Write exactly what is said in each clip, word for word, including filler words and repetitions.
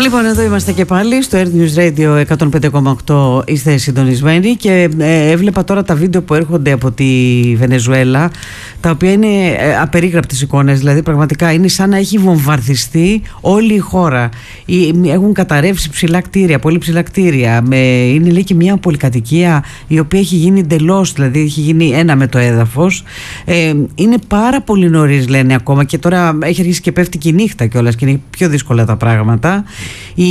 Λοιπόν, εδώ είμαστε και πάλι στο Earth News Radio εκατόν πέντε κόμμα οκτώ. Είστε συντονισμένοι και ε, έβλεπα τώρα τα βίντεο που έρχονται από τη Βενεζουέλα, τα οποία είναι ε, απερίγραπτες εικόνες. Δηλαδή, πραγματικά είναι σαν να έχει βομβαρδιστεί όλη η χώρα. Έχουν καταρρεύσει ψηλά κτίρια, πολύ ψηλά κτίρια. Με, είναι λέει και μια πολυκατοικία η οποία έχει γίνει εντελώς, δηλαδή έχει γίνει ένα με το έδαφος. Ε, είναι πάρα πολύ νωρίς, λένε ακόμα, και τώρα έχει αρχίσει και πέφτει και η νύχτα κιόλας και είναι πιο δύσκολα τα πράγματα. Η...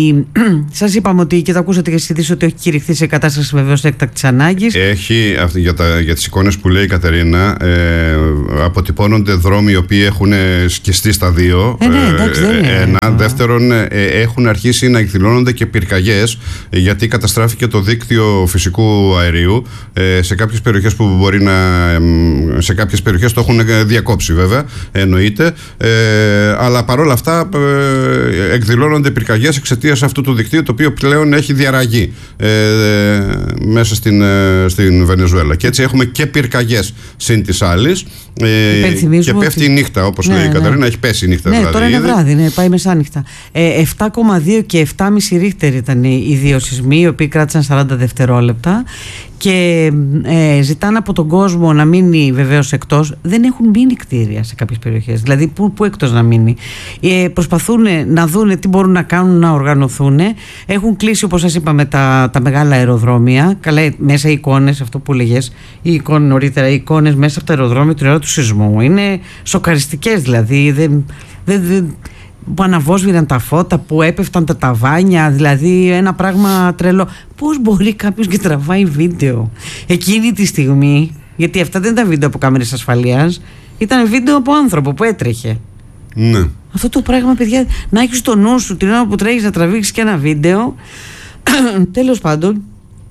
Σας είπαμε ότι, και το ακούσατε και στις ειδήσεις, ότι έχει κηρυχθεί σε κατάσταση βεβαίως έκτακτης ανάγκης. Έχει, για, τα, για τις εικόνες που λέει η Κατερίνα, ε, αποτυπώνονται δρόμοι οι οποίοι έχουν σκιστεί στα δύο. Ε, ναι, εντάξει, δεν είναι. Ένα. Ε, δεύτερον, ε, έχουν αρχίσει να εκδηλώνονται και πυρκαγιές, γιατί καταστράφηκε το δίκτυο φυσικού αερίου ε, σε κάποιες περιοχές που μπορεί να. Σε κάποιες περιοχές το έχουν διακόψει, βέβαια, εννοείται. Ε, αλλά παρόλα αυτά ε, εκδηλώνονται πυρκαγιές εξαιτίας αυτού του δικτύου, το οποίο πλέον έχει διαραγεί ε, μέσα στην, ε, στην Βενεζουέλα. Και έτσι έχουμε και πυρκαγιές συν της άλλης. Ε, και πέφτει η νύχτα, όπως ναι, λέει η Κατερίνα, ναι. Έχει πέσει η νύχτα. Ναι, δηλαδή, τώρα είναι ήδη βράδυ, ναι, πάει μεσάνυχτα. Ε, επτά κόμμα δύο και επτά κόμμα πέντε ρίχτερ ήταν οι δύο σεισμοί, οι οποίοι κράτησαν σαράντα δευτερόλεπτα. Και ε, ζητάνε από τον κόσμο να μείνει βεβαίως εκτός. Δεν έχουν μείνει κτίρια σε κάποιες περιοχές. Δηλαδή, πού, πού εκτός να μείνει. Ε, προσπαθούν να δουν τι μπορούν να κάνουν, να οργανωθούν. Έχουν κλείσει, όπως σας είπαμε, τα, τα μεγάλα αεροδρόμια. Καλά, μέσα οι εικόνες, αυτό που λέγες, οι εικόνες νωρίτερα, οι εικόνες μέσα από τα αεροδρόμια την ώρα του σεισμού είναι σοκαριστικές. Δηλαδή, δεν. δεν, δεν που αναβόσβηραν τα φώτα, που έπεφταν τα ταβάνια, δηλαδή ένα πράγμα τρελό. Πώς μπορεί κάποιος και τραβάει βίντεο εκείνη τη στιγμή, γιατί αυτά δεν ήταν βίντεο από κάμερες ασφαλείας, ήταν βίντεο από άνθρωπο που έτρεχε. Ναι. Αυτό το πράγμα, παιδιά, να έχεις στο νου σου την ώρα που τρέχεις να τραβήξεις και ένα βίντεο. Τέλος πάντων,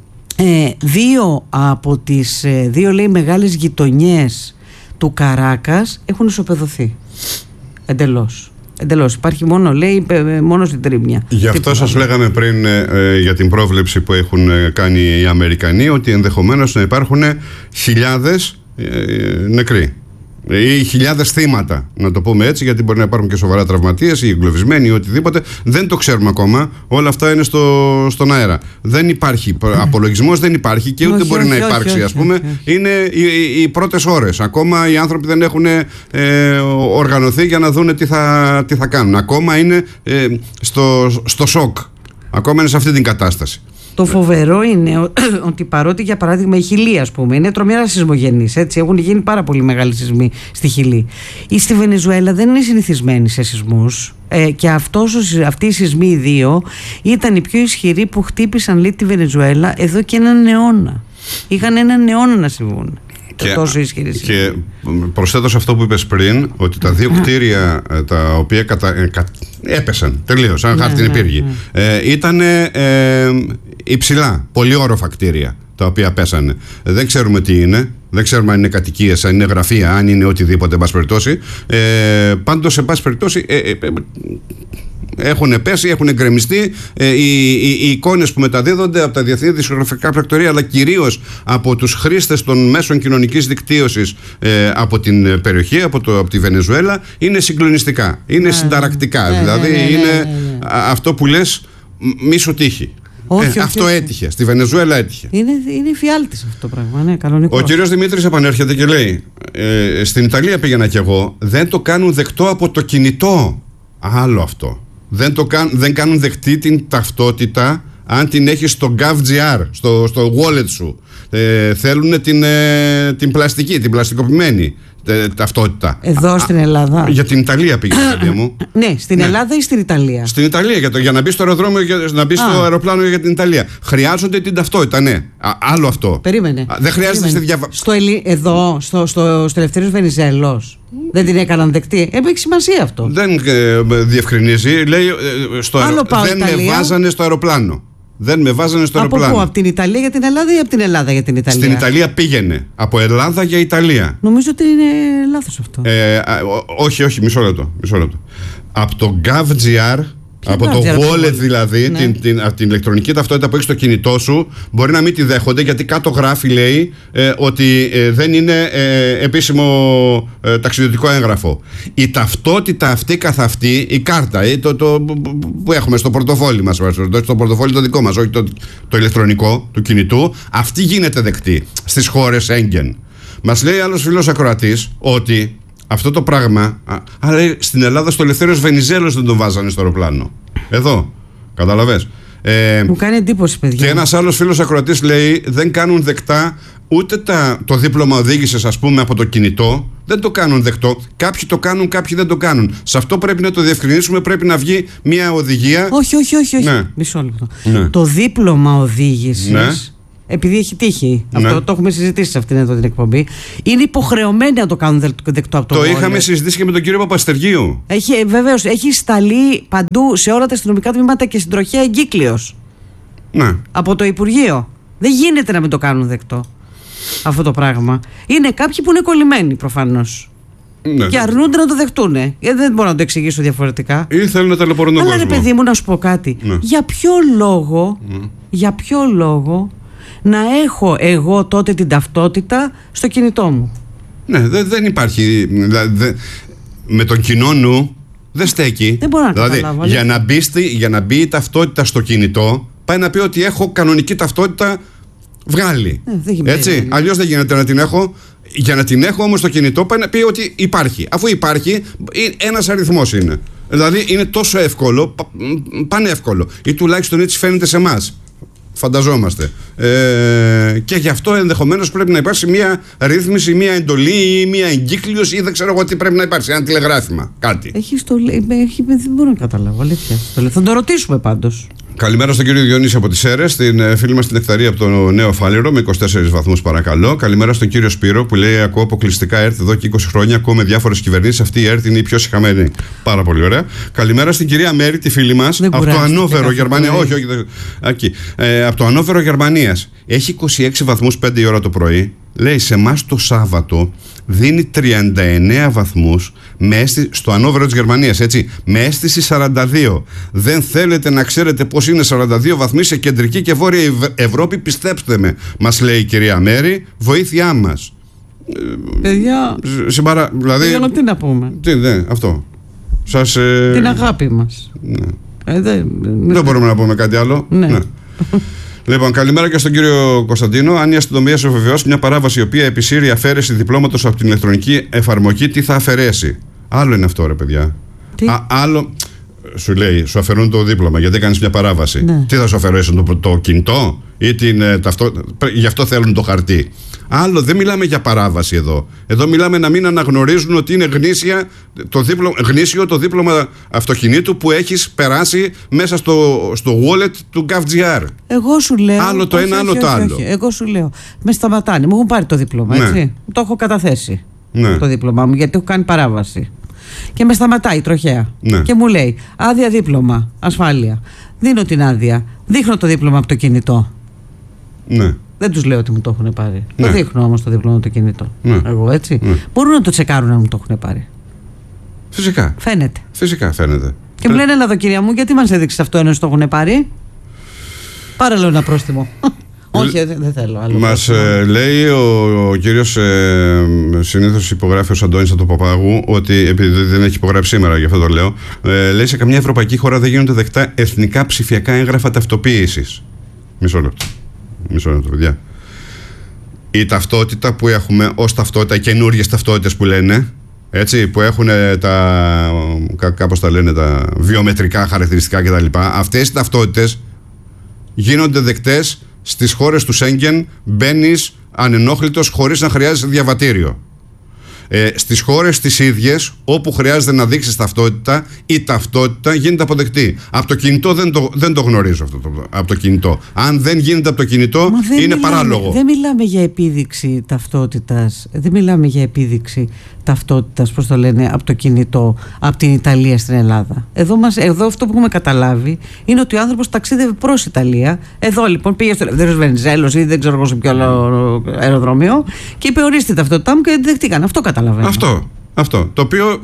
ε, δύο από τις ε, δύο, λέει, μεγάλες γειτονιές του Καράκας έχουν ισοπεδωθεί εντελώς. Εντελώς. Υπάρχει μόνο, λέει, μόνο στην Τρίμνια. Γι' αυτό σας λέγαμε πριν ε, για την πρόβλεψη που έχουν κάνει οι Αμερικανοί, ότι ενδεχομένως να υπάρχουν χιλιάδες ε, νεκροί ή χιλιάδες θύματα, να το πούμε έτσι, γιατί μπορεί να υπάρχουν και σοβαρά τραυματίες ή εγκλωβισμένοι ή οτιδήποτε. Δεν το ξέρουμε ακόμα. Όλα αυτά είναι στο, στον αέρα. Δεν υπάρχει απολογισμός, δεν υπάρχει και ούτε όχι, μπορεί όχι, να υπάρξει, όχι, ας πούμε. Όχι, όχι. Είναι οι, οι, οι πρώτες ώρες. Ακόμα οι άνθρωποι δεν έχουν ε, οργανωθεί για να δουν τι θα, τι θα κάνουν. Ακόμα είναι ε, στο, στο σοκ. Ακόμα είναι σε αυτή την κατάσταση. Το φοβερό είναι ότι παρότι, για παράδειγμα, η Χιλή, ας πούμε, είναι τρομερά σεισμογενής, έτσι, έχουν γίνει πάρα πολύ μεγάλοι σεισμοί στη Χιλή. Ή στη Βενεζουέλα δεν είναι συνηθισμένοι σε σεισμούς, ε, και αυτός, αυτοί οι σεισμοί οι δύο ήταν οι πιο ισχυροί που χτύπησαν, λέει, τη Βενεζουέλα εδώ και έναν αιώνα. Είχαν έναν αιώνα να συμβούν. Και, τόσο και προσθέτω σε αυτό που είπες πριν, ότι τα δύο κτίρια τα οποία κατα... ε, κα... έπεσαν τελείως, σαν χάρτινη πύργη, ε, ήταν ε, υψηλά, πολύ όροφα κτίρια τα οποία πέσανε. Ε, δεν ξέρουμε τι είναι, δεν ξέρουμε αν είναι κατοικίες, αν είναι γραφεία, αν είναι οτιδήποτε, εν πάση περιπτώσει. Ε, πάντως, εν πάση περιπτώσει, ε, ε, ε, έχουν πέσει, έχουν γκρεμιστεί. Ε, οι, οι, οι εικόνες που μεταδίδονται από τα διεθνή δισκογραφικά πρακτορεία, αλλά κυρίως από τους χρήστες των μέσων κοινωνικής δικτύωσης ε, από την περιοχή, από, το, από τη Βενεζουέλα, είναι συγκλονιστικά, είναι συνταρακτικά. Δηλαδή, είναι αυτό που λες, μη σου τύχει. Όχι, ε, όχι, αυτό όχι. έτυχε. Στη Βενεζουέλα έτυχε. Είναι, είναι φιάλτης αυτό το πράγμα. Ναι, κανονικό. Ο κύριος Δημήτρης επανέρχεται και λέει: ε, στην Ιταλία πήγαινα κι εγώ. Δεν το κάνουν δεκτό από το κινητό. Άλλο αυτό. Δεν, το κάν, δεν κάνουν δεκτή την ταυτότητα αν την έχεις στο GovGR, στο, στο wallet σου. Ε, θέλουν την, ε, την πλαστική, την πλαστικοποιημένη ε, ταυτότητα. Εδώ Α, στην Ελλάδα. Για την Ιταλία πήγαινε, παιδιά μου. Ναι, στην ναι. Ελλάδα ή στην Ιταλία? Στην Ιταλία, για, το, για να μπει στο αεροδρόμιο, για, να μπει στο αεροπλάνο για την Ιταλία. Χρειάζονται την ταυτότητα, ναι. Α, άλλο αυτό. Περίμενε. Α, δεν χρειάζεται στη διαβα... στο Ελλη... Εδώ, στο, στο, στο Ελευθέριος Βενιζέλος. Δεν την έκαναν δεκτή. Έχει σημασία αυτό. Δεν ε, διευκρινίζει. Λέει ε, στο αερο... δεν Ιταλία. με βάζανε στο αεροπλάνο. Δεν με βάζανε στο από αεροπλάνο. Από πού, από την Ιταλία για την Ελλάδα ή από την Ελλάδα για την Ιταλία? Στην Ιταλία πήγαινε. Από Ελλάδα για Ιταλία. Νομίζω ότι είναι λάθος αυτό. Ε, α, ό, όχι, όχι, μισό λεπτό. Μισό λεπτό. Από το GovGR Από το wallet δηλαδή, ναι. την, την, την ηλεκτρονική ταυτότητα που έχει στο κινητό σου, μπορεί να μην τη δέχονται, γιατί κάτω γράφει, λέει, ε, ότι ε, δεν είναι ε, επίσημο ε, ταξιδιωτικό έγγραφο. Η ταυτότητα αυτή καθ' αυτή, η κάρτα ε, το, το, που έχουμε στο πορτοφόλι μας, στο πορτοφόλι το δικό μας, όχι το, το ηλεκτρονικό του κινητού, αυτή γίνεται δεκτή στις χώρες Σέγγεν. Μας λέει άλλος φίλος ακροατής ότι αυτό το πράγμα, αλλά στην Ελλάδα στο Ελευθέριος Βενιζέλος δεν τον βάζανε στο αεροπλάνο. Εδώ, καταλαβες. Ε, Μου κάνει εντύπωση, παιδιά. Και ένας άλλος φίλος ακροατής λέει δεν κάνουν δεκτά ούτε τα, το δίπλωμα οδήγησης, ας πούμε, από το κινητό. Δεν το κάνουν δεκτό. Κάποιοι το κάνουν, κάποιοι δεν το κάνουν. Σε αυτό πρέπει να το διευκρινίσουμε. Πρέπει να βγει μια οδηγία. Όχι, όχι, όχι. όχι. Ναι. Μισό λεπτό. Ναι. Το δίπλωμα οδήγησης. Ναι. Επειδή έχει τύχει, ναι. αυτό το έχουμε συζητήσει σε αυτήν εδώ την εκπομπή, είναι υποχρεωμένοι να το κάνουν δεκτό από το Το wallet. είχαμε συζητήσει και με τον κύριο Παπαστεργίου. Έχει, βεβαίως, έχει σταλεί παντού σε όλα τα αστυνομικά τμήματα και στην τροχέα εγκύκλειος. Ναι. Από το Υπουργείο. Δεν γίνεται να μην το κάνουν δεκτό αυτό το πράγμα. Είναι κάποιοι που είναι κολλημένοι προφανώς. Ναι. Και αρνούνται να το δεχτούν. Ε, δεν μπορώ να το εξηγήσω διαφορετικά. Ή θέλουν να ταλαιπωρούν τον κόσμο. Αλλά ρε παιδί μου, να σου πω κάτι. Ναι. Για ποιο λόγο, ναι. για ποιο λόγο να έχω εγώ τότε την ταυτότητα στο κινητό μου? Ναι, δε, δεν υπάρχει. Δε, με τον κοινό νου δεν στέκει. Δεν μπορώ να δηλαδή, καταλάβω. Για να, μπει, για να μπει η ταυτότητα στο κινητό, πάει να πει ότι έχω κανονική ταυτότητα βγάλει. Ε, Έτσι. Αλλιώς δεν γίνεται να την έχω. Για να την έχω όμως στο κινητό, πάει να πει ότι υπάρχει. Αφού υπάρχει, ένας αριθμός είναι. Δηλαδή είναι τόσο εύκολο, πανεύκολο. Ή τουλάχιστον έτσι φαίνεται σε εμάς. Φανταζόμαστε. Ε, και γι' αυτό ενδεχομένως πρέπει να υπάρξει μια ρύθμιση, μια εντολή ή μια εγκύκλειος ή δεν ξέρω εγώ τι πρέπει να υπάρξει. Ένα τηλεγράφημα. Κάτι. Έχει στολή. Έχει, δεν μπορώ να καταλάβω. Αλήθεια. Θα το ρωτήσουμε πάντως. Καλημέρα στον κύριο Διονύση από τις Σέρρες, την φίλη μας την Νεκταρία από το Νέο Φάληρο με είκοσι τέσσερις βαθμούς παρακαλώ. Καλημέρα στον κύριο Σπύρο που λέει: ακούω αποκλειστικά ΕΡΤ εδώ και είκοσι χρόνια. Ακούω με διάφορες κυβερνήσεις. Αυτή η ΕΡΤ είναι η πιο συχαμένη. Πάρα πολύ ωραία. Καλημέρα στην κυρία Μέρη, τη φίλη μας από το Ανόβερο, Γερμανία. Όχι, όχι. Εκεί. Ε, από το Ανόβερο, Γερμανίας. Έχει είκοσι έξι βαθμούς πέντε η ώρα το πρωί. Λέει σε εμάς το Σάββατο δίνει τριάντα εννέα βαθμούς με αίσθηση, στο Ανόβερο της Γερμανίας, έτσι, με αίσθηση σαράντα δύο. Δεν θέλετε να ξέρετε πώς είναι σαράντα δύο βαθμοί σε κεντρική και βόρεια Ευρώπη, πιστέψτε με, μας λέει η κυρία Μέρη, βοήθειά μας. Παιδιά, Συμπαρα... δηλαδή, παιδιά, τι να πούμε. Τι, ναι, αυτό. Σας, ε... την αγάπη μας. Ναι. Ε, δεν... δεν μπορούμε να πούμε κάτι άλλο. Ναι. Ναι. Λοιπόν, καλημέρα και στον κύριο Κωνσταντίνο. Αν η αστυνομία σου βεβαιώσει μια παράβαση η οποία επισύρει αφαίρεση διπλώματος από την ηλεκτρονική εφαρμογή, τι θα αφαιρέσει? Άλλο είναι αυτό, ρε παιδιά. Α, άλλο. Σου λέει, σου αφαιρούν το δίπλωμα γιατί έκανες μια παράβαση. Ναι. Τι θα σου αφαιρέσουν, το, το κινητό ή την ε, ταυτότητα? Γι' αυτό θέλουν το χαρτί. Άλλο, δεν μιλάμε για παράβαση εδώ. Εδώ μιλάμε να μην αναγνωρίζουν ότι είναι γνήσια, το δίπλωμα, γνήσιο το δίπλωμα αυτοκινήτου που έχεις περάσει μέσα στο, στο wallet του GovGR. Εγώ σου λέω. Άλλο το όχι, ένα, όχι, άλλο όχι, το όχι, άλλο. Όχι. Εγώ σου λέω. Με σταματάνε. Μου έχουν πάρει το δίπλωμα, ναι. έτσι. Το έχω καταθέσει. Ναι. Το δίπλωμά μου, γιατί έχω κάνει παράβαση. Και με σταματάει η τροχέα. Ναι. Και μου λέει: άδεια δίπλωμα, ασφάλεια. Δίνω την άδεια. Δείχνω το δίπλωμα από το κινητό. Ναι. Δεν τους λέω ότι μου το έχουν πάρει. Ναι. Το δείχνω όμως το δίπλωμα από το κινητό. Ναι. Εγώ έτσι. Ναι. Μπορούν να το τσεκάρουν αν μου το έχουν πάρει. Φυσικά. Φαίνεται. Φυσικά φαίνεται. Και μου λένε: έλα εδώ, κυρία μου, γιατί μας έδειξε αυτό ενώ το έχουν πάρει? Πάρε λέω ένα πρόστιμο. Όχι, δεν θέλω άλλο. Μας ε, λέει ο, ο κύριος ε, συνήθως υπογράφει ο Αντώνης από το Παπάγου ότι επειδή δεν έχει υπογράψει σήμερα, γι' αυτό το λέω, ε, λέει σε καμιά ευρωπαϊκή χώρα δεν γίνονται δεκτά εθνικά ψηφιακά έγγραφα ταυτοποίησης. Μισό λεπτό. Μισό λεπτό, παιδιά. Η ταυτότητα που έχουμε ως ταυτότητα, οι καινούργιες ταυτότητες που λένε, έτσι, που έχουν τα, κάπως τα λένε, τα βιομετρικά χαρακτηριστικά κτλ. Αυτές οι ταυτότητες γίνονται δεκτές στις χώρες του Σέγγεν, μπαίνεις ανενόχλητος χωρίς να χρειάζεσαι διαβατήριο. Ε, στις χώρες τις ίδιες, όπου χρειάζεται να δείξεις ταυτότητα, η ταυτότητα γίνεται αποδεκτή. Από το κινητό δεν το, δεν το γνωρίζω αυτό το, από το κινητό. Αν δεν γίνεται από το κινητό, είναι μιλάμε, παράλογο. Δεν μιλάμε για επίδειξη ταυτότητας. Δεν μιλάμε για επίδειξη ταυτότητας, πώς το λένε, από το κινητό, από την Ιταλία στην Ελλάδα. Εδώ, μας, εδώ αυτό που έχουμε καταλάβει είναι ότι ο άνθρωπος ταξίδευε προς Ιταλία. Εδώ λοιπόν πήγε στο Ελευθέριος Βενιζέλος ή δεν ξέρω εγώ σε ποιο άλλο αεροδρόμιο και είπε: ορίστε ταυτότητά μου, και δεχτήκαν. Αυτό καταλαβαίνω. Αυτό, αυτό. Το οποίο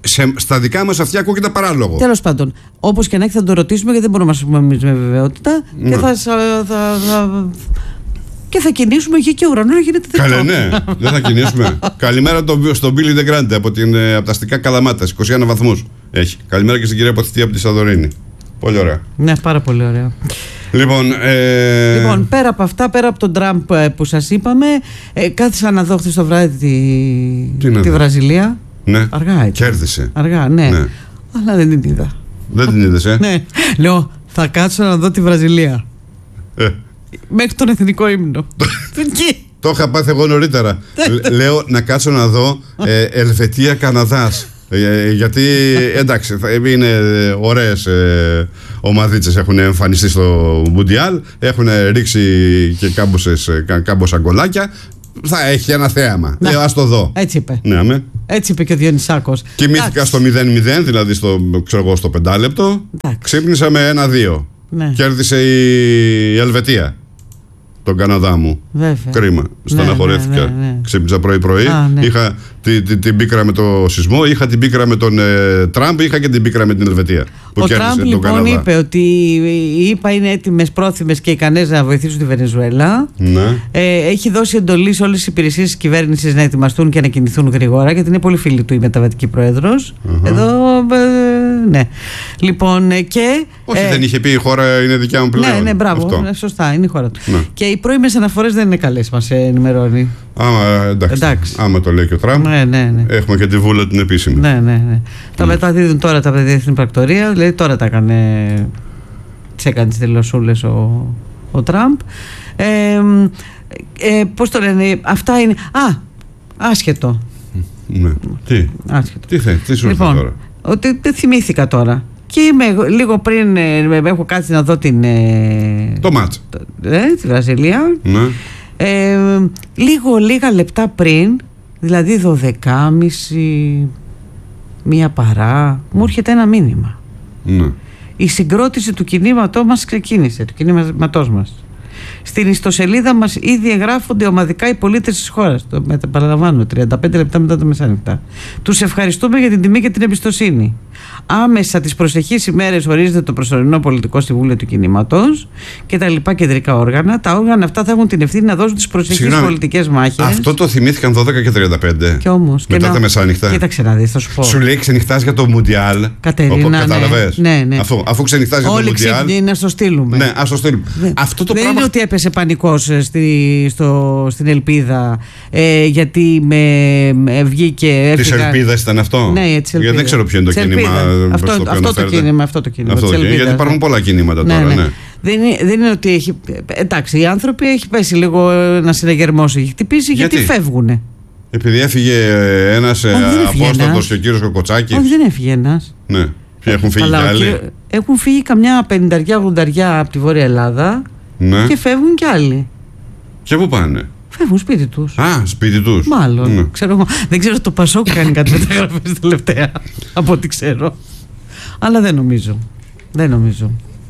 σε, στα δικά μας αυτιά ακούγεται παράλογο. Τέλος πάντων, όπως και να έχει θα το ρωτήσουμε, γιατί δεν μπορούμε να σας πούμε εμείς με βεβαιότητα. Ναι. Και θα, θα, θα, θα, και θα κινήσουμε γη και ουρανό να γίνεται δεκτό. Καλέ, ναι, δεν θα κινήσουμε. Καλημέρα το, στον Μπίλι Ντεγκράντε από, από τα αστικά Καλαμάτα, είκοσι ένα βαθμούς έχει. Καλημέρα και στην κυρία Ποθητή από τη Σαδωρίνη. Πολύ ωραία. Ναι, πάρα πολύ ωραία. Λοιπόν, ε... λοιπόν, πέρα από αυτά, πέρα από τον Τραμπ που σας είπαμε, ε, κάθισα να δω χθες το βράδυ τη, τη Βραζιλία. Ναι. Αργά έτσι. Κέρδισε. Αργά, ναι. ναι. Αλλά δεν την είδα. Δεν την είδες, ε? Ναι. Λέω, θα κάτσω να δω τη Βραζιλία. Ε. Μέχρι τον εθνικό ύμνο. Το είχα πάθει εγώ νωρίτερα. Λέω να κάτσω να δω ε, Ελβετία Καναδάς. Ε, γιατί εντάξει, είναι ωραίες ε, ομαδίτσες, έχουν εμφανιστεί στο Μουντιάλ, έχουν ρίξει και κάμποσες, κάμποσα γκολάκια. Θα έχει ένα θέαμα. Λέω, ας το δω. Έτσι είπε. Ναι, αμέ. Έτσι είπε και ο Διονυσάκος. Κοιμήθηκα στο μηδέν μηδέν, δηλαδή στο, ξέρω εγώ, στο πεντάλεπτο. Ξύπνησα με ένα δύο. Ναι. Κέρδισε η Ελβετία τον Καναδά μου. Βέβαια. Κρίμα. Στεναχωρέθηκα. Ναι, ναι, ναι, ναι. Ξύπνησα πρωί-πρωί. Α, ναι. Είχα την, την, την πίκρα με το σεισμό, είχα την πίκρα με τον ε, Τραμπ, είχα και την πίκρα με την Ελβετία. Ο Τραμπ λοιπόν είπε ότι οι ΗΠΑ είναι έτοιμες, πρόθυμες και ικανές να βοηθήσουν τη Βενεζουέλα. Ναι. Ε, έχει δώσει εντολή σε όλες τις υπηρεσίες της κυβέρνησης να ετοιμαστούν και να κινηθούν γρήγορα, γιατί είναι πολύ φίλη του η μεταβατική πρόεδρος. Uh-huh. Εδώ, ε, ναι. Λοιπόν, και. Όχι, ε, δεν είχε πει η χώρα είναι δικιά μου πλέον. Ναι, ναι, μπράβο. Ναι, σωστά, είναι η χώρα του. Ναι. Και οι πρώιμες αναφορές δεν είναι καλές, μας ενημερώνει. Άμα, εντάξει, εντάξει. Άμα το λέει και ο Τραμπ, ναι, ναι, ναι. έχουμε και τη βούλα την επίσημη. Ναι, ναι, ναι. Mm. Τα μεταδίδουν τώρα τα παιδιά στην πρακτορία, δηλαδή τώρα τα έκανε, τις έκανε τις δηλωσούλες ο, ο Τραμπ. Ε, ε, πώς το λένε, αυτά είναι. Α, άσχετο. Ναι. Τι, άσχετο. τι, θε, τι σου λοιπόν, ήρθε τώρα. Ότι δεν θυμήθηκα τώρα. Και είμαι, λίγο πριν ε, έχω κάτσει να δω την. Ε, το μάτς. Ε, τη Βραζιλία. Ναι. Ε, λίγο λίγα λεπτά πριν, δηλαδή δωδεκάμιση, μία παρά, μου έρχεται ένα μήνυμα. Ναι. Η συγκρότηση του κινήματός μας ξεκίνησε, του κινήματός μας. Στην ιστοσελίδα μας ήδη εγγράφονται ομαδικά οι πολίτες της χώρας. Το παραλαμβάνω, τριάντα πέντε λεπτά μετά τα μεσάνυχτα. Τους ευχαριστούμε για την τιμή και την εμπιστοσύνη. Άμεσα τις προσεχείς ημέρες ορίζεται το προσωρινό πολιτικό συμβούλιο του κινήματος και τα λοιπά κεντρικά όργανα. Τα όργανα αυτά θα έχουν την ευθύνη να δώσουν τις προσεχείς πολιτικές μάχες. Αυτό το θυμήθηκαν δώδεκα και τριάντα πέντε. Και όμως, μετά και τα μεσάνυχτα. Κοίταξε να δεις, θα σου πω. Σου λέει ξενυχτάς για το Μουντιάλ. Κατερίνα, κατάλαβες. Ναι, ναι. Αφού, αφού ξενυχτάς για το Μουντιάλ. Όλοι ξύπνοι να στο στείλουμε. Ναι, ας το στείλουμε. Ναι. Αυτό το δεν πράγμα... είναι ότι έπεσε πανικός στη, στο, στην Ελπίδα ε, γιατί με, με βγήκε. Έφυγα... Της Ελπίδας ήταν αυτό. Ναι, της Ελπίδας. Γιατί δεν ξέρω ποιο είναι το κίνημα. Αυτό, αυτό, αυτό το κίνημα. Αυτό το κίνημα. Αυτό, Ελπίδας, γιατί υπάρχουν ναι. πολλά κινήματα ναι, τώρα. Ναι. Ναι. Δεν, είναι, δεν είναι ότι έχει. Εντάξει, οι άνθρωποι έχει πέσει λίγο ένα συναγερμός, έχει χτυπήσει γιατί, γιατί φεύγουνε. Επειδή έφυγε ένας απόστατος και ο κύριος Κοκοτσάκης. Όχι, δεν έφυγε ένας. Ναι. Έχουν φύγει κι άλλοι. Έχουν φύγει καμιά πενηνταριά ογδονταριά από τη Βόρεια Ελλάδα. Ναι. Και φεύγουν κι άλλοι. Και πού πάνε? Φεύγουν σπίτι τους. Α, σπίτι τους. Μάλλον. Ναι. Ξέρω, δεν ξέρω το Πασόκ κάνει κάτι μεταγραφές τελευταία. Από ό,τι ξέρω. Αλλά δεν νομίζω. Δεν νομίζω.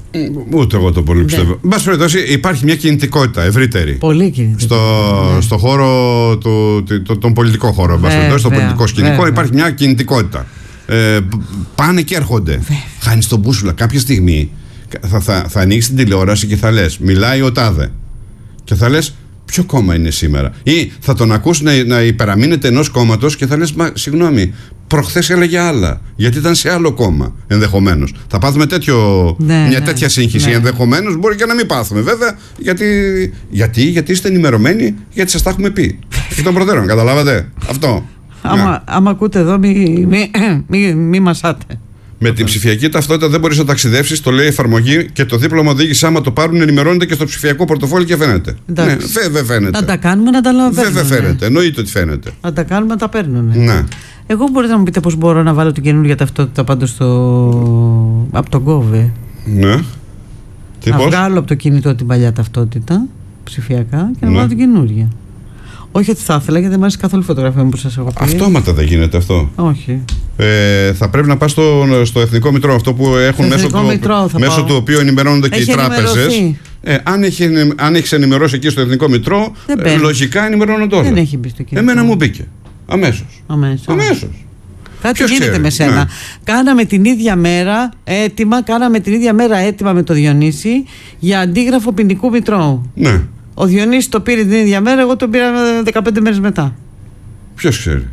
Ούτε εγώ το πολύ πιστεύω. Εν πάση περιπτώσει, υπάρχει μια κινητικότητα ευρύτερη. Πολύ κινητικότητα. Στο, ναι. στο χώρο, του, το, τον πολιτικό χώρο. Βέβαια, στο πολιτικό σκηνικό βέβαια. Υπάρχει μια κινητικότητα. Ε, πάνε και έρχονται. Χάνεις τον μπούσουλα. Κάποια στιγμή θα, θα, θα ανοίξει την τηλεόραση και θα λες, μιλάει ο τάδε. Και θα λες, ποιο κόμμα είναι σήμερα? Ή θα τον ακούσει να, να υπεραμείνεται ενός κόμματος και θα λες, μα συγγνώμη, προχθές έλεγε άλλα. Γιατί ήταν σε άλλο κόμμα, ενδεχομένως. Θα πάθουμε τέτοιο, ναι, μια ναι, τέτοια σύγχυση. Ναι. Ενδεχομένως μπορεί και να μην πάθουμε, βέβαια. Γιατί, γιατί, γιατί είστε ενημερωμένοι, γιατί σας τα έχουμε πει. Εκ των προτέρων, καταλάβατε. Αυτό. Άμα, ναι. άμα ακούτε εδώ, μη, μη, μη, μη μασάτε. Με την ψηφιακή ταυτότητα δεν μπορείς να ταξιδεύσεις, το λέει η εφαρμογή, και το δίπλωμα οδήγηση, άμα το πάρουν, ενημερώνεται και στο ψηφιακό πορτοφόλι και φαίνεται. Ναι, βέβαια φαίνεται. Να τα κάνουμε να τα λάβουμε. Βέβαια φαίνεται. Εννοείται ότι φαίνεται. Να τα κάνουμε να τα παίρνουν. Ναι. Εγώ μπορείτε να μου πείτε πώς μπορώ να βάλω την καινούργια ταυτότητα πάντως στο... από τον κόβε. Ναι. Τι να πώς? βγάλω από το κινητό την παλιά ταυτότητα ψηφιακά και να ναι. βάλω την καινούργια. Όχι ότι θα ήθελα, γιατί δεν μου αρέσει καθόλου η φωτογραφία μου που σας έχω πει. Αυτόματα δεν γίνεται αυτό. Όχι. Ε, θα πρέπει να πας στο, στο Εθνικό Μητρό, αυτό που έχουν μέσω του, μέσω του οποίου ενημερώνονται και οι τράπεζες. Ε, αν, έχει, αν έχεις ενημερώσει εκεί στο Εθνικό Μητρό, ε, λογικά ενημερώνονται όλα. Δεν έχει μπει στο κινητό. Εμένα μου μπήκε. Αμέσως. Αμέσως. Αμέσως. Κάτι Ποιος γίνεται ξέρει, με σένα. ναι. Κάναμε την ίδια μέρα έτοιμα, κάναμε την ίδια μέρα έτοιμα με το Διονύση για αντίγραφο ποινικού μητρώου. Ναι. Ο Διονύσης το πήρε την ίδια μέρα, εγώ το πήρα δεκαπέντε μέρες μετά. Ποιος ξέρει.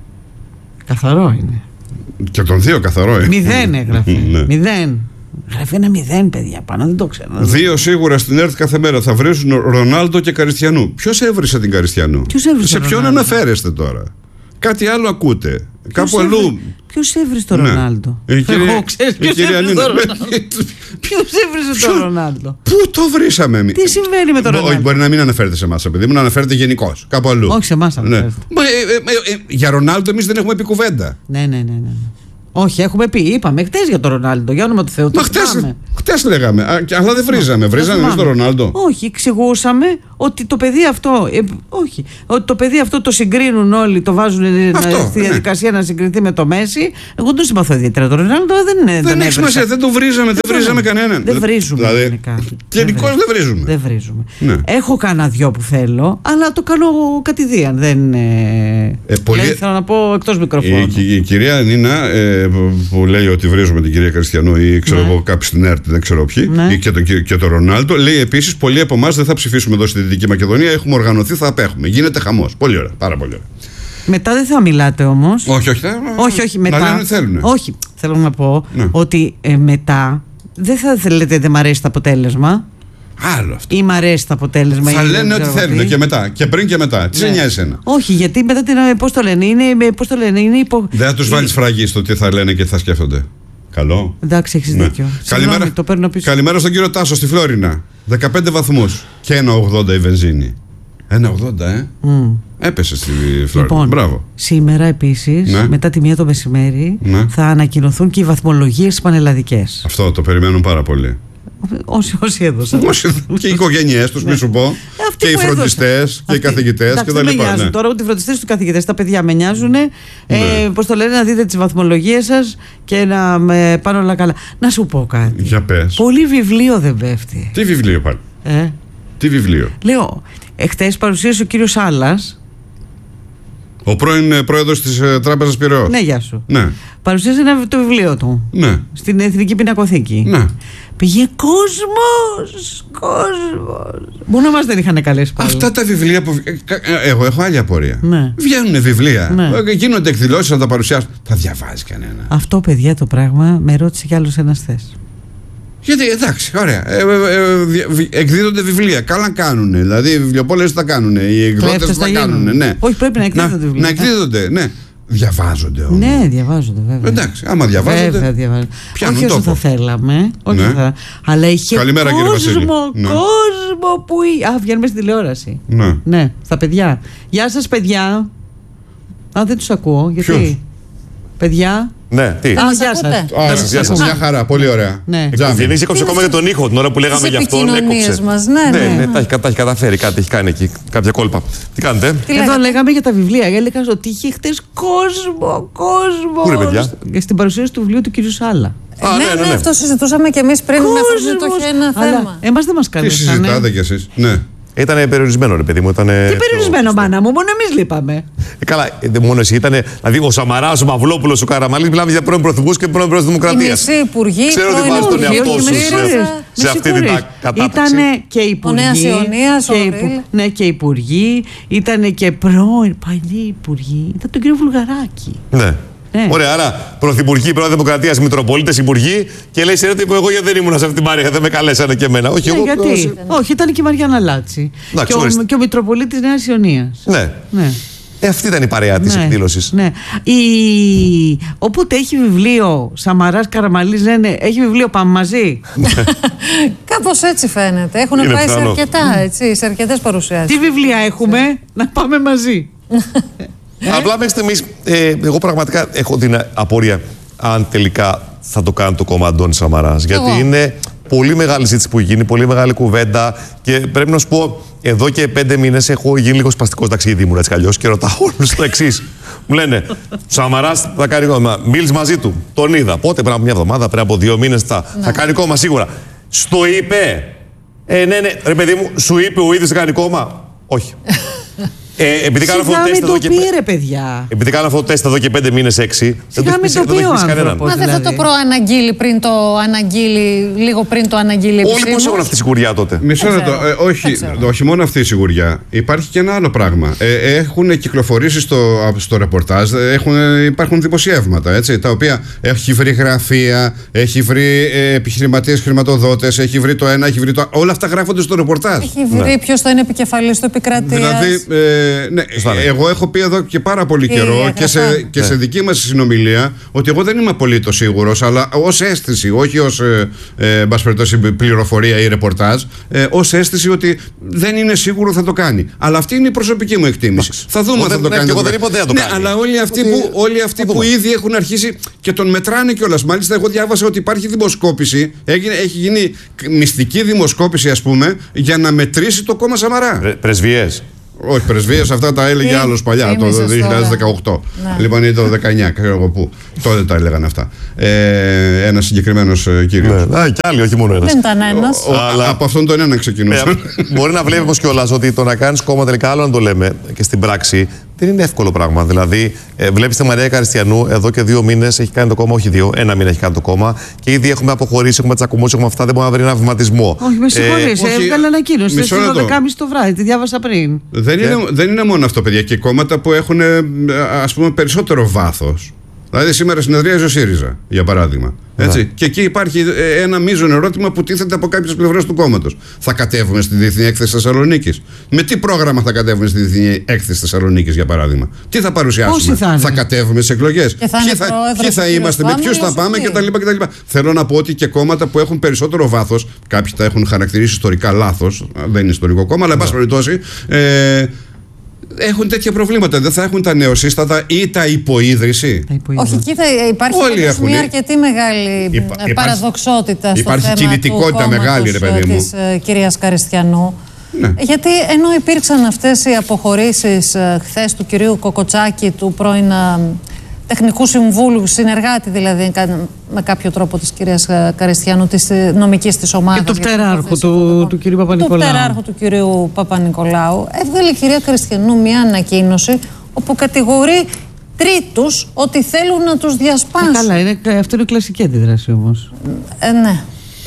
Καθαρό είναι. Και τον δύο καθαρό, ε. Μηδέν έγραφε. Ναι. Μηδέν. Γράφει ένα μηδέν, παιδιά, πάνω, δεν το ξέρω. Δύο σίγουρα στην ΕΡΤ κάθε μέρα θα βρίζουν Ρονάλντο και Καριστιανού. Ποιος έβρισε την Καριστιανού? Ποιος έβρισε Σε τον ποιον Ρονάλντο? αναφέρεστε τώρα? Κάτι άλλο ακούτε. Κάπου αλλού. Ποιος έβρισε τον Ναι. Ρονάλντο? Η κυρία- Εγώ, ξέρεις η ποιος κυρία έβρισε Νίνα. τον Ρονάλντο? Ποιος έβρισε τον Ποιο- Ρονάλντο? Πού το βρήσαμε εμείς? Τι συμβαίνει με τον Μπο- Όχι, Ρονάλντο? μπορεί να μην αναφέρεται σε εμάς, επειδή μου να αναφέρεται γενικώς. Κάπου αλλού. Όχι, σε εμάς Ναι. αναφέρεται. Μα, ε, ε, ε, για Ρονάλντο εμείς δεν έχουμε πει κουβέντα. Ναι, ναι, ναι, ναι. Όχι, έχουμε πει, είπαμε χτες για τον Ρονάλντο, για όνομα του Θεού. το Μα χτες, θυμάμαι. χτες λέγαμε, α, και- αλλά δεν βρίζαμε. Βρίζαμε εμείς τον Ρονάλντο. Όχι, εξηγούσαμε ότι το παιδί αυτό. Ε, όχι, ότι το παιδί αυτό το συγκρίνουν όλοι, το βάζουν ε, Αυτό, να- στη ναι. διαδικασία να συγκριθεί με το Μέση. Εγώ δεν τον συμπαθώ ιδιαίτερα τον Ρονάλντο, δεν είναι. Δεν τον έχει έβρισα. σημασία, δεν το βρίζαμε, δεν βρίζαμε κανέναν. Δεν βρίζουμε Δηλαδή, γενικά. γενικώς δεν βρίζουμε. Δεν βρίζουμε. Ναι. Έχω κανένα δυο που θέλω, αλλά το κάνω κατηδίαν. Δεν. Ε, Ε, πολύ- δηλαδή, θέλω να πω εκτός μικροφώνου. Η, η, η κυρία Νίνα ε, που, που λέει ότι βρίζουμε την κυρία Καριστιανού ή ξέρω Ναι. εγώ κάποιοι στην ΕΡΤ, δεν ξέρω ποιοι, Ναι. ή και τον, και τον Ρονάλντο, λέει επίσης πολλοί από εμάς δεν θα ψηφίσουμε εδώ στη Δυτική Μακεδονία. Έχουμε οργανωθεί, θα απέχουμε. Γίνεται χαμός. Πολύ ωραία, πάρα πολύ ωραία. Μετά δεν θα μιλάτε όμως. Όχι, όχι. Θα, Όχι, όχι, μετά. Να λένε ότι θέλουν. Όχι, θέλω να πω Ναι. ότι ε, μετά δεν θα θέλετε δεν μ' αρέσει το αποτέλεσμα Άλλο αυτό. ή μ' αρέσει το αποτέλεσμα. Θα ή δεν λένε ότι ξέρω θέλουν τι. και μετά. Και πριν και μετά. Τι σε Ναι. νοιάζει εσένα? Όχι, γιατί μετά την. ε, Πώς το λένε, είναι, ε, πώς το λένε, είναι υπο... Δεν θα τους είναι- βάλεις φραγή στο τι θα λένε και τι θα σκέφτονται. Καλό. Εντάξει, έχεις Ναι. δίκιο. Καλημέρα, Συγγνώμη, το παίρνω πίσω. καλημέρα στον κύριο Τάσο στη Φλόρινα. δεκαπέντε βαθμούς και ένα ογδόντα η βενζίνη. ένα ογδόντα, ε. Μμ. Έπεσε στη Φλόρινα. Λοιπόν, Μπράβο. σήμερα επίσης, Ναι. μετά τη μία το μεσημέρι, Ναι. θα ανακοινωθούν και οι βαθμολογίες πανελλαδικές. Αυτό το περιμένουν πάρα πολύ. Όσοι, όσοι έδωσαν. Όσοι- και οι οικογένειές τους, μη σου πω. Ε, αυτοί Και οι που έδωσαν. φροντιστές και οι Αυτοί. καθηγητές Εντάξει, και δεν τα με λοιπά. νοιάζουν Ναι. τώρα ούτε οι φροντιστές ούτε οι καθηγητές. Τα παιδιά με νοιάζουν. Ε, Ναι. Πώς το λένε, να δείτε τις βαθμολογίες σας και να με πάνε όλα καλά. Να σου πω κάτι. Για πες. Πολύ βιβλίο δεν πέφτει. Τι βιβλίο πάλι. Ε. Τι βιβλίο. Λέω, εχθές παρουσίασε ο κύριος Άλλας. Ο πρώην ε, πρόεδρος της ε, Τράπεζας Πειραιώς. Ναι, γεια σου. Ναι. Παρουσίασε ένα, το βιβλίο του. Ναι. Στην Εθνική Πινακοθήκη. Ναι. Πήγε κόσμος, κόσμος. Μόνο μας δεν είχαν καλέσει πάλι. Αυτά τα βιβλία που. ε, κα- ε, Εγώ έχω άλλη απορία. Ναι. Βγαίνουν βιβλία. Ναι. ε, Γίνονται εκδηλώσεις να τα παρουσιάσουν. Τα διαβάζει κανένα. Αυτό, παιδιά, το πράγμα με ρώτησε κι άλλος ένας χθες. Γιατί εντάξει, ωραία. Ε, ε, ε, δια- βι- εκδίδονται βιβλία. Καλά κάνουν. Δηλαδή οι βιβλιοπόλες τα κάνουν. Οι εκδότες Κλέφτες τα τα κάνουν. γίνουν. Ναι. Όχι, πρέπει να εκδίδονται να, βιβλία. να εκδίδονται, ναι. Διαβάζονται όμως. Ναι, διαβάζονται βέβαια. Εντάξει, άμα διαβάζονται. Βέβαια, διαβάζονται. πιάνουν Όχι όσο τόπο. θα θέλαμε. Όχι Ναι. όσο θα... Αλλά είχε Καλημέρα, κύριε κόσμο, Βασίλη. Ναι. κόσμο που... εί- Α, βγαίνουμε στην τηλεόραση. Ναι. Ναι, στα παιδιά. Γεια σας, παιδιά. Α, δεν τους ακούω. Γιατί. Ποιος? Παιδιά. Ναι, τι. Α, μας γεια ακούτε? σας. Ωραία, σας, γεια σας. Μια χαρά, πολύ ωραία. Ναι. Τζάμι. Γεννής έκοψε ακόμα για τον ήχο την ώρα που λέγαμε Τις για αυτόν. επικοινωνίες Έκοψε. μας, ναι, ναι. ναι, τα, έχει, τα έχει καταφέρει, κάτι έχει κάνει εκεί. Κάποια κόλπα. Τι κάνετε? Τι Εδώ λέγατε? λέγαμε για τα βιβλία. Έλεγα ότι είχε χτε κόσμο, κόσμο. Πού είναι, παιδιά? Στην παρουσίαση του βιβλίου του κ. Σάλα. Α, ναι, ναι, αυτό συζητούσαμε και εμείς πριν με αφορμή το είχε ένα θέμα. Εμάς δεν μας Τι καλέσανε. συζητάτε κι εσείς. Ναι. Ήταν περιορισμένο, ρε παιδί μου. Ήτανε Τι πιο- περιορισμένο, μάνα μου, μόνο εμείς λείπαμε. Ε, καλά, ε, δεν μόνο εσύ. Ήταν, δηλαδή ο Σαμαράς, ο Μαυλόπουλος, ο Καραμαλής, μιλάμε για πρώην πρωθυπουργούς και πρώην πρόεδρος της Οι Δημοκρατίας. μισοί υπουργοί, Ξέρω ότι πρώην βάζεις τον υπουργοί, εαυτό όχι, σου με σε- συγχωρείς. σε αυτή την κατάταξη. Ήτανε και υπουργοί. Νέας Ιωνίας, ο και Ρήλ. Ναι, και υπουργοί. Ήτανε και πρώην παλιοί υπουργοί. Ήταν τον κύριο Βουλγαράκη. Ναι. Ναι. Ωραία, άρα πρωθυπουργοί, πρόεδρος Δημοκρατίας, Μητροπολίτες, υπουργοί και λέει: Ξέρετε που εγώ γιατί δεν ήμουν σε αυτή την παρέα, δεν με καλέσανε και εμένα. Όχι, Ναι, εγώ. γιατί. Όχι, ήταν και η Μαριάννα Λάτση. Εντάξει, Και ο, ορίστε. και ο Μητροπολίτης Νέας Ιωνίας. Ναι. Ναι. Ε, αυτή ήταν η παρέα της Ναι, εκδήλωσης. ναι. Η... Όποτε έχει βιβλίο Σαμαράς Καραμαλής, λένε έχει βιβλίο πάμε μαζί. Κάπως έτσι φαίνεται. Έχουν Είναι πάει σε πιθανό. αρκετά, έτσι, σε αρκετές παρουσιάσεις. Τι βιβλία έχουμε, να πάμε μαζί. Απλά μέχρι στιγμής, ε, εγώ πραγματικά έχω την απορία αν τελικά θα το κάνει το κόμμα Αντώνης Σαμαράς. Γιατί Εγώ. είναι πολύ μεγάλη συζήτηση που γίνει, πολύ μεγάλη κουβέντα και πρέπει να σου πω, εδώ και πέντε μήνες έχω γίνει λίγο σπαστικός ταξίδι μου έτσι κι αλλιώς και ρωτάω όλους το εξής. Μου λένε, Σαμαράς θα κάνει κόμμα. Μίλησε μαζί του, τον είδα. Πότε, πριν από μια εβδομάδα, πριν από δύο μήνες θα, θα κάνει κόμμα σίγουρα. Στο είπε. Ε, ναι, ναι, ρε παιδί μου, σου είπε ο ίδιος θα κάνει κόμμα. Όχι. Ε, επειδή κάνω αυτό το τεστ εδώ και. Πήρε, παιδιά. Επειδή κάνω αυτό το τεστ εδώ και πέντε μήνες, έξι. Δεν το έχει κανέναν. Μα δεν θα το προαναγγείλει πριν το αναγγείλει, λίγο πριν το αναγγείλει επισήμως. Όλοι πώς έχουν αυτή η σιγουριά τότε. Μισό λεπτό. Ε, όχι, όχι μόνο αυτή η σιγουριά. Υπάρχει και ένα άλλο πράγμα. Ε, έχουν κυκλοφορήσει στο, στο ρεπορτάζ, έχουν, υπάρχουν δημοσιεύματα, έτσι, τα οποία έχει βρει γραφεία, έχει βρει ε, επιχειρηματίες, χρηματοδότες, έχει βρει το ένα, έχει βρει το. Όλα αυτά γράφονται στο ρεπορτάζ. Έχει βρει ναι. ποιος θα είναι επικεφαλής του επικρατείας. Δηλαδή, ε, ναι, εγώ έχω πει εδώ και πάρα πολύ καιρό και, σε, και ναι. σε δική μας συνομιλία ότι εγώ δεν είμαι απολύτως σίγουρος, αλλά ως αίσθηση, όχι ως ε, ε, πληροφορία ή ρεπορτάζ, ε, ως αίσθηση ότι δεν είναι σίγουρο θα το κάνει. Αλλά αυτή είναι η προσωπική μου εκτίμηση. Μα, θα δούμε αν θα το κάνει. Εγώ δεν είπα ότι θα το ναι, κάνει. αλλά όλοι αυτοί, ότι... που, όλοι αυτοί που ήδη έχουν αρχίσει και τον μετράνε κιόλας. Μάλιστα, εγώ διάβασα ότι υπάρχει δημοσκόπηση, έγινε, έχει γίνει μυστική δημοσκόπηση, ας πούμε, για να μετρήσει το κόμμα Σαμαρά. Πρε, πρεσβείες. Όχι, πρεσβείες, αυτά τα έλεγε άλλος παλιά, το δύο χιλιάδες δεκαοκτώ. Ναι. Λοιπόν, ή το δεκαεννιά, ξέρω εγώ πού. Τότε τα έλεγαν αυτά. Ε, ένας συγκεκριμένος κύριος. Ναι, και άλλοι, όχι μόνο ένας. Δεν ήταν ένας. Ο, αλλά... Από αυτόν τον έναν ξεκινούσαν. Ε, μπορεί να βλέπουμε κιόλας ότι το να κάνεις κόμμα τελικά, άλλο να το λέμε και στην πράξη, δεν είναι εύκολο πράγμα. Δηλαδή, ε, βλέπεις τη Μαρία Καριστιανού εδώ και δύο μήνες έχει κάνει το κόμμα, όχι δύο, ένα μήνα έχει κάνει το κόμμα και ήδη έχουμε αποχωρήσει, έχουμε τσακωμώσει, έχουμε αυτά, δεν μπορεί να βρει ένα βηματισμό. Όχι, με συγχωρείς, ε, έβγαλε ανακοίνωση στις δώδεκα και μισή το βράδυ, τη διάβασα πριν. Δεν, και... είναι, δεν είναι μόνο αυτό, παιδιά, και κόμματα που έχουν, ας πούμε, περισσότερο βάθος. Δηλαδή, σήμερα συνεδρίαζε ο ΣΥΡΙΖΑ, για παράδειγμα. Έτσι. Ναι. Και εκεί υπάρχει ένα μείζον ερώτημα που τίθεται από κάποιες πλευρές του κόμματος. Θα κατέβουμε στη Διεθνή Έκθεση Θεσσαλονίκης? Με τι πρόγραμμα θα κατέβουμε στη Διεθνή Έκθεση Θεσσαλονίκης, για παράδειγμα? Τι θα παρουσιάσουμε? Θα, θα κατέβουμε στις εκλογές? Ποιοι θα, ποιοι θα είμαστε, με ποιους θα πάμε κτλ. κτλ. Θέλω να πω ότι και κόμματα που έχουν περισσότερο βάθος, κάποιοι τα έχουν χαρακτηρίσει ιστορικά λάθος, δεν είναι ιστορικό κόμμα, αλλά εν πάση περιπτώσει. Ε, έχουν τέτοια προβλήματα. Δεν θα έχουν τα νεοσύστατα ή τα υποίδρυση. Όχι, εκεί θα υπάρχει μια αρκετή μεγάλη Υπά, παραδοξότητα στο υπάρχει θέμα κινητικότητα του μεγάλη, ρε παιδί μου, της uh, κυρίας Καριστιανού. Ναι. Γιατί ενώ υπήρξαν αυτές οι αποχωρήσεις uh, χθες του κυρίου Κοκοτσάκη, του πρώην uh, τεχνικού συμβούλου, συνεργάτη δηλαδή με κάποιο τρόπο της κυρίας Καριστιανού, της νομικής της ομάδας. Και του πτεράρχου του, του κυρίου Παπα-Νικολάου. Του πτεράρχου του κυρίου Παπα-Νικολάου. Έβγαλε η κυρία Καριστιανού μια ανακοίνωση όπου κατηγορεί τρίτους ότι θέλουν να τους διασπάσουν. Ε, καλά, είναι, αυτό είναι κλασική αντίδραση όμως. Ε, ναι.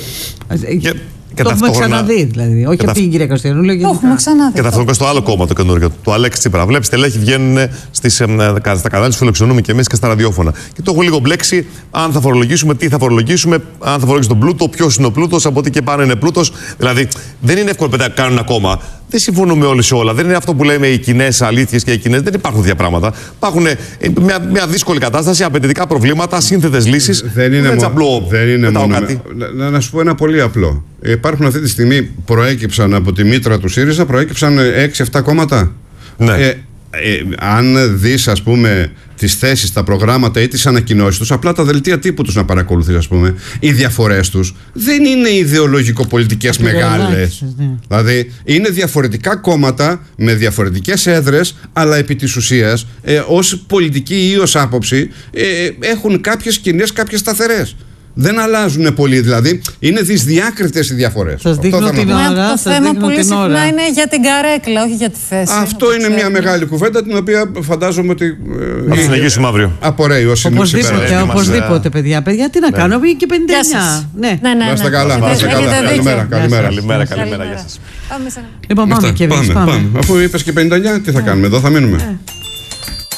Και... Και το έχουμε ξαναδεί δηλαδή. Όχι από την κυρία Καριστιανού. Το έχουμε ξαναδεί. Και ταυτόχρονα στο άλλο κόμμα το καινούργιο, το Αλέξη Τσίπρα. Βλέπει τελέχη βγαίνουν στις, ε, στα κανάλια του, φιλοξενούμε και εμείς και στα ραδιόφωνα. Και το έχω λίγο μπλέξει αν θα φορολογήσουμε, τι θα φορολογήσουμε, αν θα φορολογήσουμε τον πλούτο, ποιο είναι ο πλούτος, από ό,τι και πάνω είναι πλούτος. Δηλαδή δεν είναι εύκολο να κάνουν ένα κόμμα. Δεν συμφωνούμε όλοι σε όλα. Δεν είναι αυτό που λέμε οι κοινές αλήθειες και οι κοινές. Δεν υπάρχουν τέτοια πράγματα. Υπάρχουν ε, μια, μια δύσκολη κατάσταση, απαιτητικά προβλήματα, σύνθετες λύσεις. Δεν είναι, μο... απλό, δεν είναι μόνο. Να, να σου πω ένα πολύ απλό. Υπάρχουν αυτή τη στιγμή, προέκυψαν από τη μήτρα του ΣΥΡΙΖΑ, προέκυψαν έξι εφτά κόμματα. Ναι. Ε, ε, αν δεις, ας πούμε, τις θέσεις, τα προγράμματα ή τις ανακοινώσεις τους, απλά τα δελτία τύπου τους να παρακολουθείς, ας πούμε, οι διαφορές τους δεν είναι ιδεολογικο-πολιτικές μεγάλες. Ναι. Δηλαδή, είναι διαφορετικά κόμματα με διαφορετικές έδρες, αλλά επί της ουσίας, ε, ως πολιτική ή ως άποψη, ε, έχουν κάποιες κοινές, κάποιες σταθερές. Δεν αλλάζουν πολύ, δηλαδή είναι δυσδιάκριτες οι διαφορές. Σας δείχνω την ώρα. Το θέμα πολύ συχνά είναι για την καρέκλα, όχι για τη θέση. Αυτό είναι μια μεγάλη κουβέντα, την οποία φαντάζομαι ότι. Θα συνεχίσουμε αύριο. Απορρέει ως Οπωσδήποτε, οπωσδήποτε, παιδιά. Παιδιά, τι να κάνω, βγήκε και πενήντα εννιά. Ναι, ναι, ναι. Να είστε καλά, να είστε καλά. Καλημέρα, καλημέρα, καλημέρα. Γεια σας. Λοιπόν, πάμε και εμείς. Αφού είπες και πενήντα εννιά, τι θα κάνουμε, εδώ θα μείνουμε.